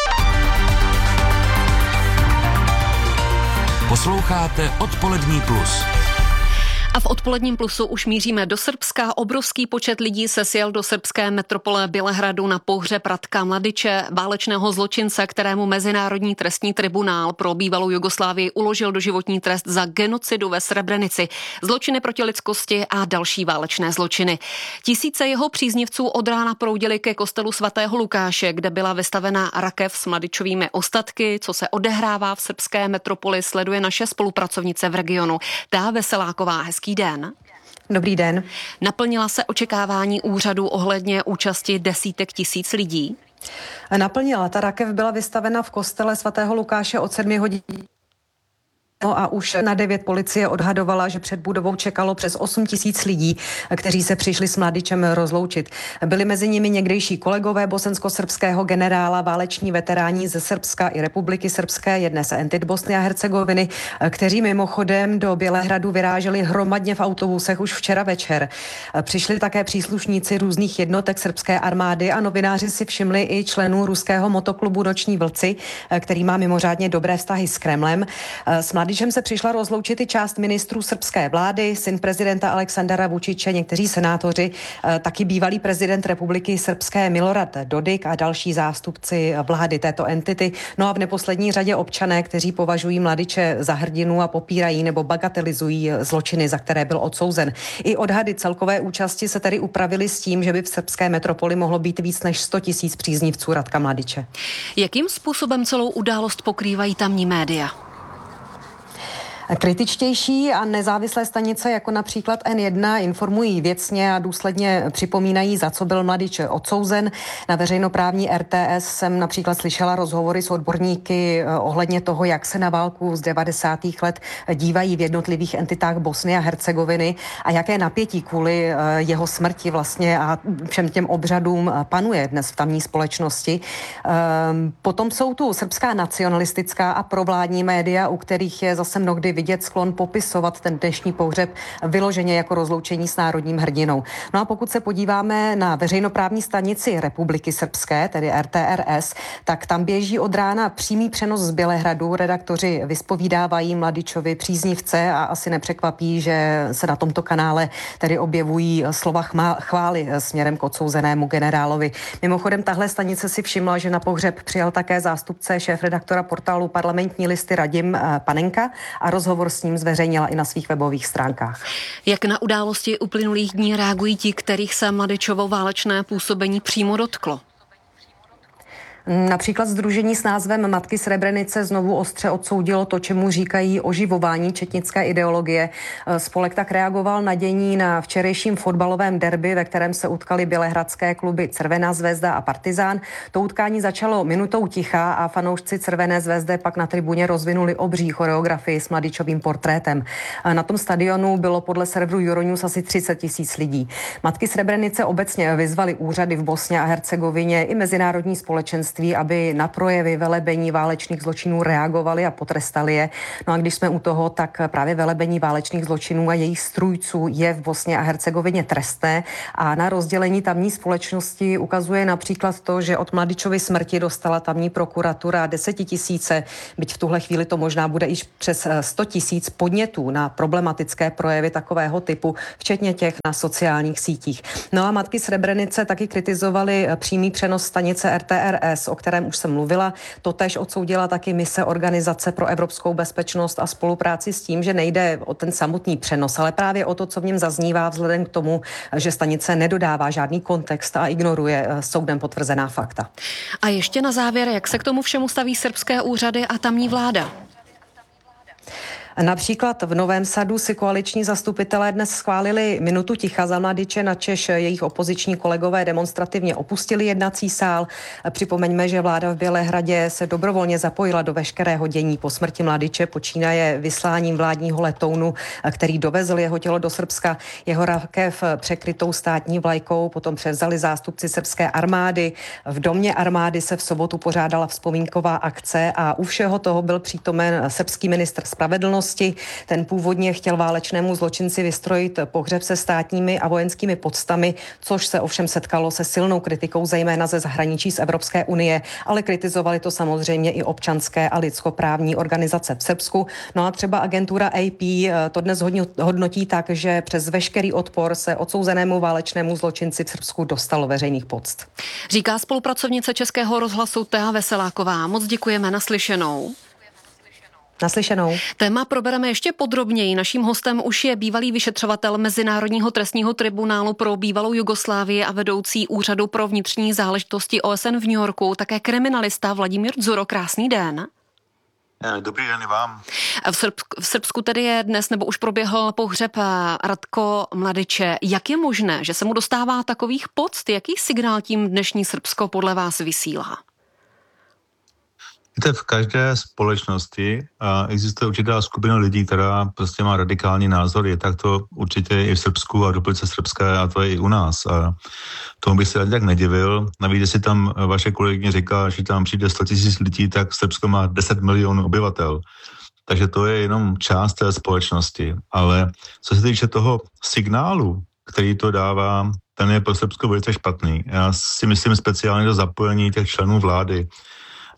Speaker 2: Posloucháte Odpolední plus.
Speaker 9: A v Odpoledním plusu už míříme do Srbska. Obrovský počet lidí se sjel do srbské metropole Bělehradu na pohřeb Ratka Mladiče, válečného zločince, kterému Mezinárodní trestní tribunál pro bývalou Jugoslávii uložil doživotní trest za genocidu ve Srebrenici, zločiny proti lidskosti a další válečné zločiny. Tisíce jeho příznivců od rána proudili ke kostelu svatého Lukáše, kde byla vystavena rakev s Mladičovými ostatky. Co se odehrává v srbské metropoli, sleduje naše spolupracovnice v regionu. Tá Veseláková. Hezký den.
Speaker 17: Dobrý den.
Speaker 9: Naplnila se očekávání úřadu ohledně účasti desítek tisíc lidí?
Speaker 17: Naplnila. Ta rakev byla vystavena v kostele svatého Lukáše od sedmi hodin. No a už na devět policie odhadovala, že před budovou čekalo přes osm tisíc lidí, kteří se přišli s Mladičem rozloučit. Byli mezi nimi někdejší kolegové bosensko-srbského generála, váleční veteráni ze Srbska i Republiky Srbské, jedné z entit Bosny a Hercegoviny, kteří mimochodem do Bělehradu vyráželi hromadně v autobusech už včera večer. Přišli také příslušníci různých jednotek srbské armády a novináři si všimli i členů ruského motoklubu Noční vlci, který má mimořádně dobré vztahy s Kremlem. S Mladičem se přišla rozloučit i část ministrů srbské vlády, syn prezidenta Aleksandara Vučiče, někteří senátoři, taky bývalý prezident republiky srbské Milorad Dodik a další zástupci vlády této entity. No a v neposlední řadě občané, kteří považují Mladiče za hrdinu a popírají nebo bagatelizují zločiny, za které byl odsouzen. I odhady celkové účasti se tedy upravily s tím, že by v srbské metropoli mohlo být víc než sto tisíc příznivců Ratka Mladiče.
Speaker 9: Jakým způsobem celou událost pokrývají tamní média?
Speaker 17: Kritičtější a nezávislé stanice jako například N jedna informují věcně a důsledně připomínají, za co byl Mladič odsouzen. Na veřejnoprávní R T S jsem například slyšela rozhovory s odborníky ohledně toho, jak se na válku z devadesátých let dívají v jednotlivých entitách Bosny a Hercegoviny a jaké napětí kvůli jeho smrti vlastně a všem těm obřadům panuje dnes v tamní společnosti. Potom jsou tu srbská nacionalistická a provládní média, u kterých je zase mnohdy vidět sklon popisovat ten dnešní pohřeb vyloženě jako rozloučení s národním hrdinou. No a pokud se podíváme na veřejnoprávní stanici Republiky srbské, tedy R T R S, tak tam běží od rána přímý přenos z Bělehradu. Redaktoři vyspovídávají Mladičovi příznivce a asi nepřekvapí, že se na tomto kanále tedy objevují slova chvály směrem k odsouzenému generálovi. Mimochodem, tahle stanice si všimla, že na pohřeb přijal také zástupce šéfredaktora portálu Parlamentní listy Radim Panenka a rozhovor s ním zveřejnila i na svých webových stránkách.
Speaker 9: Jak na události uplynulých dní reagují ti, kterých se Mladičovo válečné působení přímo dotklo?
Speaker 17: Například sdružení s názvem Matky Srebrenice znovu ostře odsoudilo to, čemu říkají oživování četnické ideologie. Spolek tak reagoval na dění na včerejším fotbalovém derby, ve kterém se utkali bělehradské kluby Crvená zvezda a Partizán. To utkání začalo minutou ticha a fanoušci Crvené zvezdy pak na tribuně rozvinuli obří choreografii s Mladičovým portrétem. Na tom stadionu bylo podle serveru Euronews asi třicet tisíc lidí. Matky Srebrenice obecně vyzvali úřady v Bosně a Hercegovině i mezinárodní společenství, aby na projevy velebení válečných zločinů reagovali a potrestali je. No a když jsme u toho, tak právě velebení válečných zločinů a jejich strůjců je v Bosně a Hercegovině trestné a na rozdělení tamní společnosti ukazuje například to, že od Mladičovy smrti dostala tamní prokuratura desetitisíce, byť v tuhle chvíli to možná bude již přes sto tisíc podnětů na problematické projevy takového typu, včetně těch na sociálních sítích. No a Matky Srebrenice taky kritizovali přímý přenos stanice R T R S, o kterém už jsem mluvila. Totéž odsoudila taky mise Organizace pro evropskou bezpečnost a spolupráci s tím, že nejde o ten samotný přenos, ale právě o to, co v něm zaznívá vzhledem k tomu, že stanice nedodává žádný kontext a ignoruje soudem potvrzená fakta.
Speaker 9: A ještě na závěr, jak se k tomu všemu staví srbské úřady a tamní vláda?
Speaker 17: Například v Novém Sadu si koaliční zastupitelé dnes schválili minutu ticha za Mladiče, načež jejich opoziční kolegové demonstrativně opustili jednací sál. Připomeňme, že vláda v Bělehradě se dobrovolně zapojila do veškerého dění po smrti Mladiče, počínaje vysláním vládního letounu, který dovezl jeho tělo do Srbska. Jeho rakev překrytou státní vlajkou potom převzali zástupci srbské armády. V domě armády se v sobotu pořádala vzpomínková akce a u všeho toho byl přítomen srbský ministr spravedlnosti. Ten původně chtěl válečnému zločinci vystrojit pohřeb se státními a vojenskými podstami, což se ovšem setkalo se silnou kritikou, zejména ze zahraničí z Evropské unie, ale kritizovali to samozřejmě i občanské a lidskoprávní organizace v Srbsku. No a třeba agentura A P to dnes hodnotí tak, že přes veškerý odpor se odsouzenému válečnému zločinci v Srbsku dostalo veřejných poct.
Speaker 9: Říká spolupracovnice Českého rozhlasu Thea Veseláková. Moc děkujeme, naslyšenou.
Speaker 17: Naslyšenou.
Speaker 9: Téma probereme ještě podrobněji. Naším hostem už je bývalý vyšetřovatel Mezinárodního trestního tribunálu pro bývalou Jugoslávii a vedoucí úřadu pro vnitřní záležitosti O S N v New Yorku, také kriminalista Vladimír Dzuro. Krásný den.
Speaker 18: Dobrý den i vám.
Speaker 9: V, Srbsku, v Srbsku tedy je dnes nebo už proběhl pohřeb Ratko Mladiče. Jak je možné, že se mu dostává takových poct? Jaký signál tím dnešní Srbsko podle vás vysílá?
Speaker 18: Víte, v každé společnosti existuje určitá skupina lidí, která prostě má radikální názor. Je tak to určitě i v Srbsku a v Republice Srbské a to je i u nás. A tomu bych se ani tak nedivil. Navíc, jestli tam vaše kolegyně říká, že tam přijde sto tisíc lidí, tak Srbsko má deset milionů obyvatel. Takže to je jenom část té společnosti. Ale co se týče toho signálu, který to dává, ten je pro Srbsko velice špatný. Já si myslím speciálně do zapojení těch členů vlády.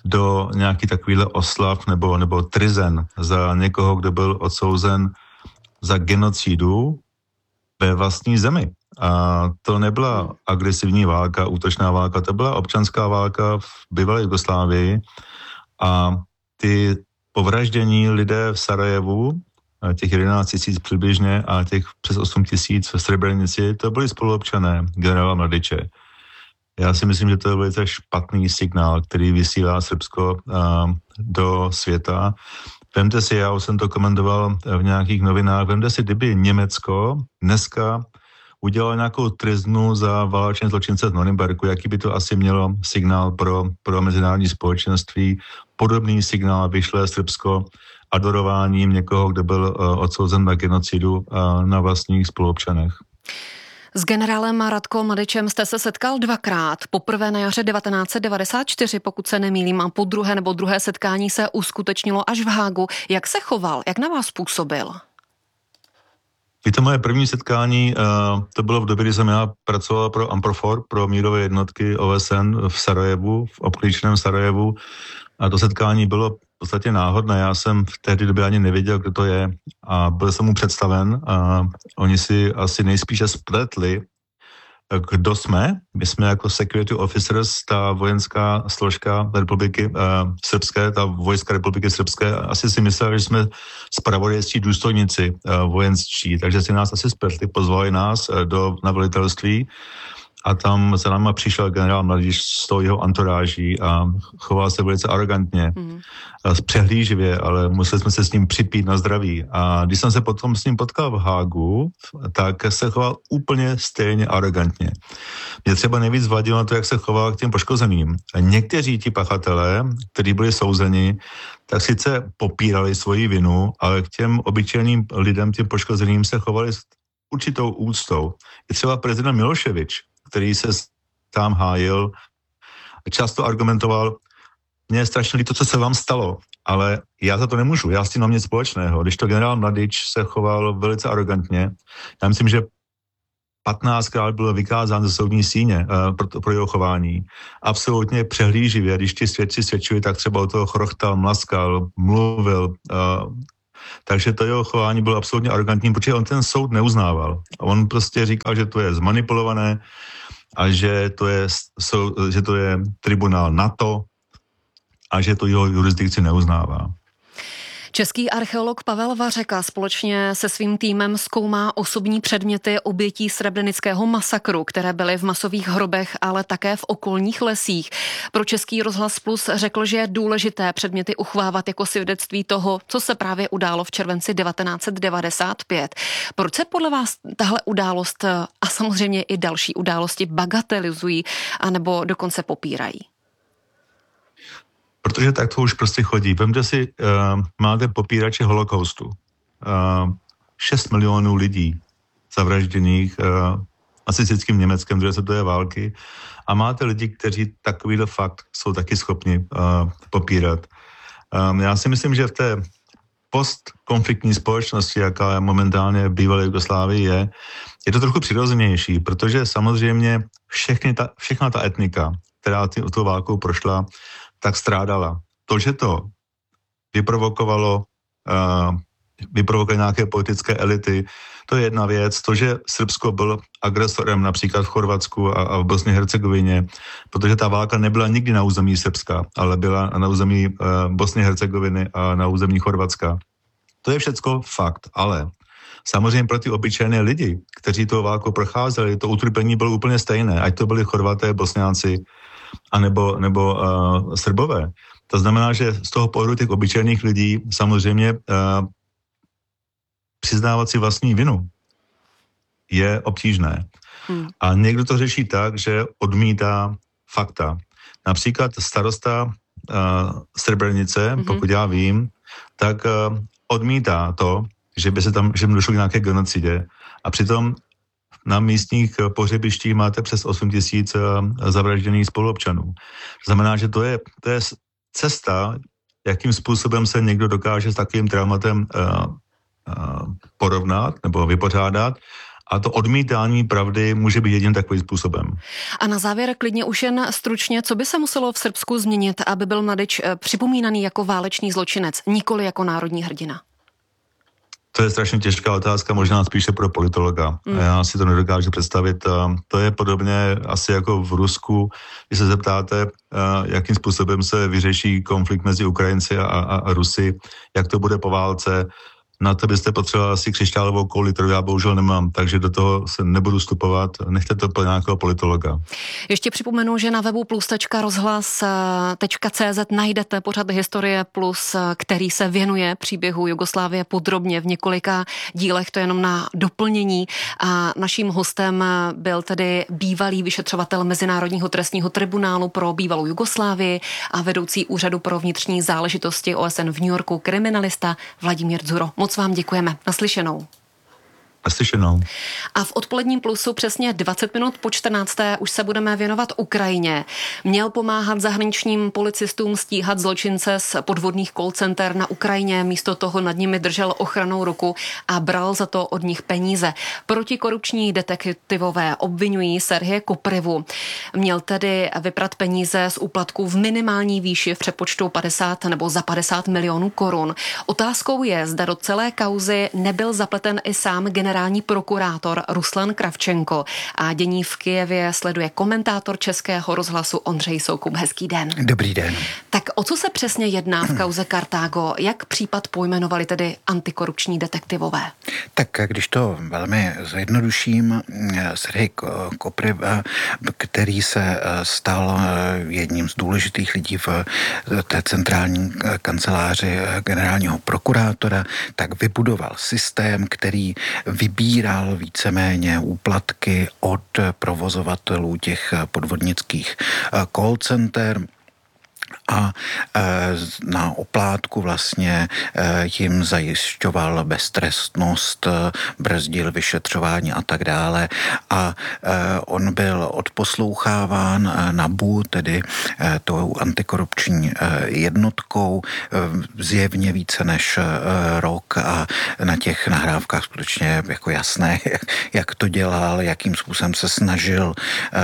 Speaker 18: do nějaký takovýhle oslav nebo, nebo trizen za někoho, kdo byl odsouzen za genocidu ve vlastní zemi. A to nebyla agresivní válka, útočná válka, to byla občanská válka v bývalé Jugoslávii a ty povraždění lidé v Sarajevu, těch jedenáct tisíc přibližně a těch přes osm tisíc v Srebrenici, to byli spoluobčané generála Mladiče. Já si myslím, že to je velice špatný signál, který vysílá Srbsko do světa. Vemte si, já už jsem to komentoval v nějakých novinách, vemte si, kdyby Německo dneska udělalo nějakou trestnu za válečné zločince z Norimberku, jaký by to asi mělo signál pro, pro mezinárodní společenství. Podobný signál vyšle Srbsko adorováním někoho, kdo byl uh, odsouzen na genocidu uh, na vlastních spoluobčanech.
Speaker 9: S generálem Ratkom Mladičem jste se setkal dvakrát. Poprvé na jaře devatenáct set devadesát čtyři, pokud se nemýlím, a po druhé nebo druhé setkání se uskutečnilo až v Hágu. Jak se choval? Jak na vás působil?
Speaker 18: Víte, moje první setkání, uh, to bylo v době, kdy jsem já pracoval pro Amprofor, pro mírové jednotky O S N v Sarajevu, v obklíčeném Sarajevu. A to setkání bylo v podstatě náhodné. Já jsem v té době ani nevěděl, kdo to je a byl jsem mu představen a oni si asi nejspíše spletli, kdo jsme. My jsme jako security officers, ta vojenská složka republiky uh, srbské, ta vojska republiky srbské, asi si mysleli, že jsme zpravodajství důstojníci uh, vojenství, takže si nás asi spletli, pozvali nás uh, do na velitelství a tam za náma přišel generál Mladič s tou jeho antoráží a choval se velice arrogantně, mm. přehlíživě, ale museli jsme se s ním připít na zdraví. A když jsem se potom s ním potkal v Hágu, tak se choval úplně stejně arrogantně. Mě třeba nejvíc vadilo na to, jak se choval k těm poškozeným. Někteří ti pachatelé, kteří byli souzeni, tak sice popírali svoji vinu, ale k těm obyčejným lidem, těm poškozeným se chovali s určitou úctou. Je třeba prezident Miloševič, který se tam hájil, často argumentoval, mně je strašně líto, co se vám stalo, ale já za to nemůžu, já s tím mám nic společného. Když to generál Mladič se choval velice arrogantně, já myslím, že patnáctkrát byl vykázán ze soudní síně uh, pro, pro jeho chování. Absolutně přehlíživě, když ti svědci svědčili, tak třeba o toho chrochtal, mlaskal, mluvil. Uh, takže to jeho chování bylo absolutně arrogantní, protože on ten soud neuznával. On prostě říkal, že to je zmanipulované a že to je, že to je tribunál NATO a že to jeho jurisdikci neuznává.
Speaker 9: Český archeolog Pavel Vařeka společně se svým týmem zkoumá osobní předměty obětí srebrenického masakru, které byly v masových hrobech, ale také v okolních lesích. Pro Český rozhlas Plus řekl, že je důležité předměty uchovávat jako svědectví toho, co se právě událo v červenci devatenáct set devadesát pět. Proč se podle vás tahle událost a samozřejmě i další události bagatelizují anebo dokonce popírají?
Speaker 18: Protože tak to už prostě chodí. Vemte si, uh, máte popírače holokaustu. Uh, šest milionů lidí zavražděných uh, nacistickým Německem druhé světové války a máte lidi, kteří takovýhle fakt jsou taky schopni uh, popírat. Um, já si myslím, že v té postkonfliktní společnosti, jaká momentálně v bývalé Jugoslávii je, je to trochu přirozenější, protože samozřejmě všechny ta, všechna ta etnika, která ty, tou válkou prošla, tak strádala. To, že to vyprovokovalo, uh, vyprovokovalo nějaké politické elity, to je jedna věc. To, že Srbsko byl agresorem například v Chorvatsku a, a v Bosně Hercegovině, protože ta válka nebyla nikdy na území Srbska, ale byla na území uh, Bosny Hercegoviny a na území Chorvatska. To je všecko fakt, ale samozřejmě pro ty obyčejné lidi, kteří tou válkou procházeli, to utrpení bylo úplně stejné, ať to byli Chorvaté, Bosňáci, a nebo, nebo uh, Srbové. To znamená, že z toho pohledu těch obyčejných lidí samozřejmě uh, přiznávat si vlastní vinu je obtížné. Hmm. A někdo to řeší tak, že odmítá fakta. Například starosta uh, Srebrenice, hmm. pokud já vím, tak uh, odmítá to, že by se tam, že by došlo k nějaké genocidě. A přitom na místních pohřebištích máte přes osm tisíc zavražděných spoluobčanů. To znamená, že to je, to je cesta, jakým způsobem se někdo dokáže s takovým traumatem uh, uh, porovnat nebo vypořádat A to odmítání pravdy může být jedním takovým způsobem.
Speaker 9: A na závěr klidně už jen stručně, co by se muselo v Srbsku změnit, aby byl Mladič připomínaný jako válečný zločinec, nikoli jako národní hrdina?
Speaker 18: To je strašně těžká otázka, možná spíše pro politologa. Mm. Já si to nedokážu představit. To je podobně asi jako v Rusku, když se zeptáte, jakým způsobem se vyřeší konflikt mezi Ukrajinci a, a, a Rusy, jak to bude po válce. Na to byste potřeboval asi křišťálovou kouli, kterou já bohužel nemám, takže do toho se nebudu vstupovat. Nechte to pro nějakého politologa.
Speaker 9: Ještě připomenu, že na webu plus tečka rozhlas tečka cé zet najdete pořad Historie plus, který se věnuje příběhu Jugoslávie podrobně v několika dílech, to je jenom na doplnění. A naším hostem byl tedy bývalý vyšetřovatel Mezinárodního trestního tribunálu pro bývalou Jugoslávii a vedoucí úřadu pro vnitřní záležitosti O S N v New Yorku kriminalista Vladimír Dzuro. Moc vám děkujeme. Naslyšenou.
Speaker 18: Naslyšenou.
Speaker 9: A v odpoledním plusu přesně dvacet minut po čtrnácté už se budeme věnovat Ukrajině. Měl pomáhat zahraničním policistům stíhat zločince z podvodných call center na Ukrajině, místo toho nad nimi držel ochrannou ruku a bral za to od nich peníze. Protikorupční detektivové obvinují Serheje Koprivu. Měl tedy vyprat peníze z úplatků v minimální výši v přepočtu padesát nebo za padesát milionů korun. Otázkou je, zda do celé kauzy nebyl zapleten i sám generální generální prokurátor Ruslan Kravčenko. A dění v Kyjevě sleduje komentátor Českého rozhlasu Ondřej Soukup. Hezký den.
Speaker 19: Dobrý den.
Speaker 9: Tak o co se přesně jedná v kauze Kartágo? Jak případ pojmenovali tedy antikorupční detektivové?
Speaker 19: Tak když to velmi zjednoduším, Serhej Kopriva, který se stal jedním z důležitých lidí v té centrální kanceláři generálního prokurátora, tak vybudoval systém, který vybíral víceméně úplatky od provozovatelů těch podvodnických call center a na oplátku vlastně jim zajišťoval beztrestnost, brzdil vyšetřování a tak dále. A on byl odposloucháván N A B U, tedy tou antikorupční jednotkou, zjevně více než rok a na těch nahrávkách skutečně jako jasné, jak to dělal, jakým způsobem se snažil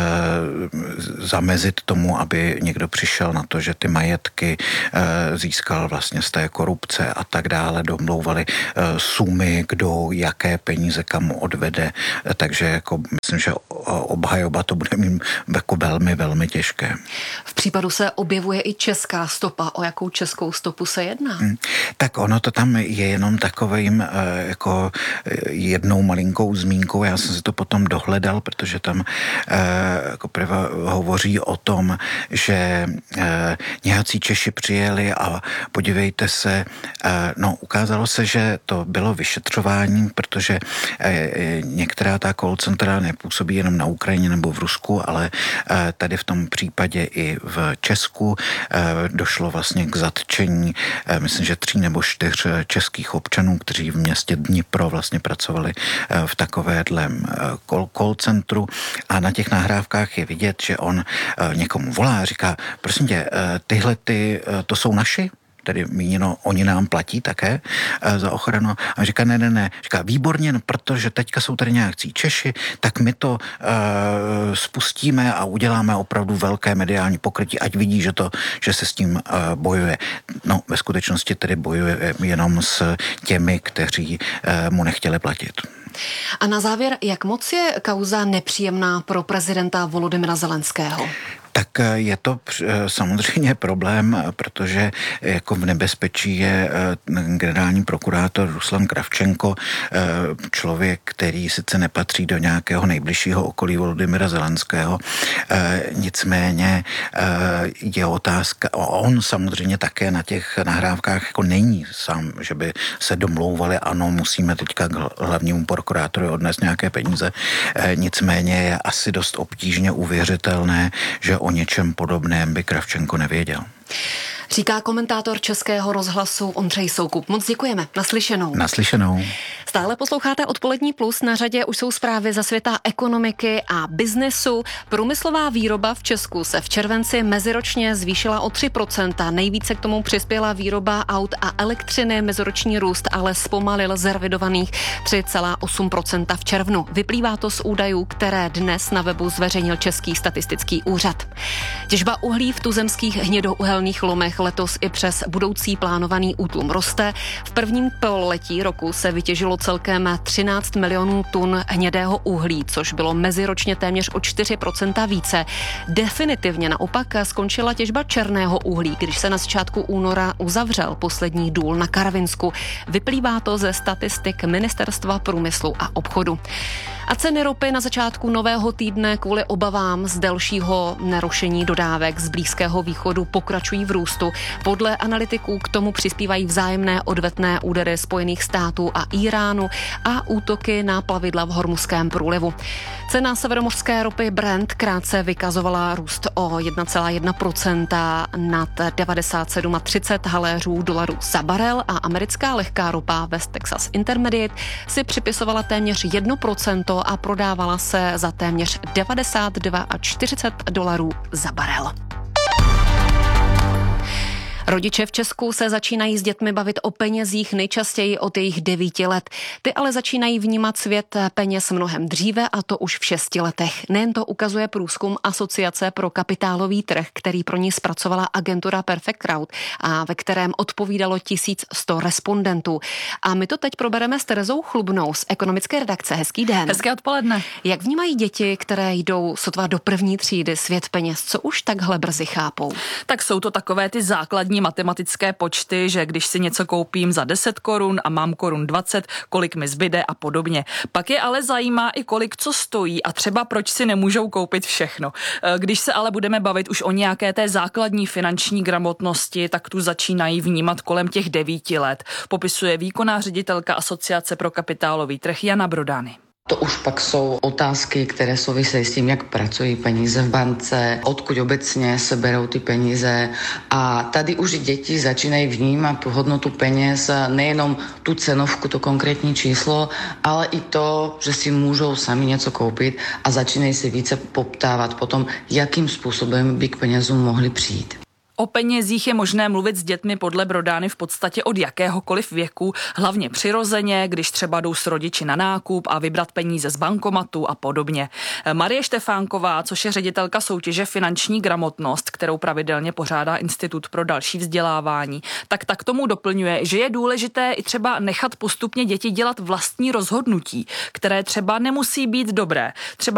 Speaker 19: zamezit tomu, aby někdo přišel na to, že ty majetky e, získal vlastně z té korupce a tak dále, domlouvali e, sumy, kdo jaké peníze kam odvede, e, takže jako myslím, že obhajoba to bude mít jako velmi, velmi těžké.
Speaker 9: V případu se objevuje i česká stopa. O jakou českou stopu se jedná? Hmm.
Speaker 19: Tak ono to tam je jenom takovým e, jako jednou malinkou zmínkou, já jsem si to potom dohledal, protože tam e, jako Priva hovoří o tom, že e, nějací Češi přijeli a podívejte se, no ukázalo se, že to bylo vyšetřování, protože některá ta call centra nepůsobí jenom na Ukrajině nebo v Rusku, ale tady v tom případě i v Česku došlo vlastně k zatčení, myslím, že tří nebo čtyř českých občanů, kteří v městě Dnipro vlastně pracovali v takovéhle call centru a na těch nahrávkách je vidět, že on někomu volá a říká, prosím tě, tyhle ty, to jsou naši? Tedy míněno, oni nám platí také e, za ochranu. A říká, ne, ne, ne. Říká, výborně, no, protože teďka jsou tady nějakcí Češi, tak my to e, spustíme a uděláme opravdu velké mediální pokrytí, ať vidí, že, to, že se s tím e, bojuje. No, ve skutečnosti tedy bojuje jenom s těmi, kteří e, mu nechtěli platit.
Speaker 9: A na závěr, jak moc je kauza nepříjemná pro prezidenta Volodymyra Zelenského?
Speaker 19: Tak je to samozřejmě problém, protože jako v nebezpečí je generální prokurátor Ruslan Kravčenko, člověk, který sice nepatří do nějakého nejbližšího okolí Volodymyra Zelenského, nicméně je otázka, on samozřejmě také na těch nahrávkách jako není sám, že by se domlouvali, ano, musíme teďka k hlavnímu prokurátorovi odnést nějaké peníze, nicméně je asi dost obtížně uvěřitelné, že o něčem podobném by Kravčenko nevěděl.
Speaker 9: Říká komentátor Českého rozhlasu Ondřej Soukup. Moc děkujeme. Naslyšenou.
Speaker 19: Naslyšenou.
Speaker 9: Stále posloucháte Odpolední plus. Na řadě už jsou zprávy ze světa ekonomiky a biznesu. Průmyslová výroba v Česku se v červenci meziročně zvýšila o tři procenta. Nejvíce k tomu přispěla výroba aut a elektřiny. Meziroční růst ale zpomalil z revidovaných tři celá osm procenta v červnu. Vyplývá to z údajů, které dnes na webu zveřejnil Český statistický úřad. Těžba uhlí v tuzemských hnědouhelných lomech letos i přes budoucí plánovaný útlum roste. V prvním pololetí roku se vytěžilo celkem třináct milionů tun hnědého uhlí, což bylo meziročně téměř o čtyři procenta více. Definitivně naopak skončila těžba černého uhlí, když se na začátku února uzavřel poslední důl na Karvinsku. Vyplývá to ze statistik Ministerstva průmyslu a obchodu. A ceny ropy na začátku nového týdne kvůli obavám z delšího nerušení dodávek z Blízkého východu pokračují v růstu. Podle analytiků k tomu přispívají vzájemné odvetné údery Spojených států a Iránu a útoky na plavidla v Hormuzském průlivu. Cena severomořské ropy Brent krátce vykazovala růst o jedna celá jedna procenta nad devadesát sedm celá třicet haléřů dolarů za barel a americká lehká ropa West Texas Intermediate si připisovala téměř jedno procento a prodávala se za téměř devadesát dva celá čtyřicet dolarů za barel. Rodiče v Česku se začínají s dětmi bavit o penězích nejčastěji od jejich devíti let. Ty ale začínají vnímat svět peněz mnohem dříve a to už v šesti letech. Nejen to ukazuje průzkum Asociace pro kapitálový trh, který pro ní zpracovala agentura Perfect Crowd a ve kterém odpovídalo tisíc sto respondentů. A my to teď probereme s Terezou Chlubnou z ekonomické redakce. Hezký den.
Speaker 20: Hezké odpoledne.
Speaker 9: Jak vnímají děti, které jdou sotva do první třídy, svět peněz? Co už takhle brzy chápou?
Speaker 20: Tak jsou to takové ty základní matematické počty, že když si něco koupím za deset korun a mám korun dvacet, kolik mi zbyde a podobně. Pak je ale zajímá i kolik co stojí a třeba proč si nemůžou koupit všechno. Když se ale budeme bavit už o nějaké té základní finanční gramotnosti, tak tu začínají vnímat kolem těch devíti let. Popisuje výkonná ředitelka Asociace pro kapitálový trh Jana Brodany.
Speaker 21: To už pak jsou otázky, které souvisejí s tím, jak pracují peníze v bance, odkud obecně se berou ty peníze. A tady už děti začínají vnímat tu hodnotu peněz, nejenom tu cenovku, to konkrétní číslo, ale i to, že si můžou sami něco koupit a začínají se více poptávat potom, jakým způsobem by k penězům mohli přijít.
Speaker 20: O penězích je možné mluvit s dětmi podle Brodány v podstatě od jakéhokoliv věku, hlavně přirozeně, když třeba jdou s rodiči na nákup a vybrat peníze z bankomatu a podobně. Marie Štefánková, což je ředitelka soutěže Finanční gramotnost, kterou pravidelně pořádá Institut pro další vzdělávání, tak tak tomu doplňuje, že je důležité i třeba nechat postupně děti dělat vlastní rozhodnutí, které třeba nemusí být dobré. Třeba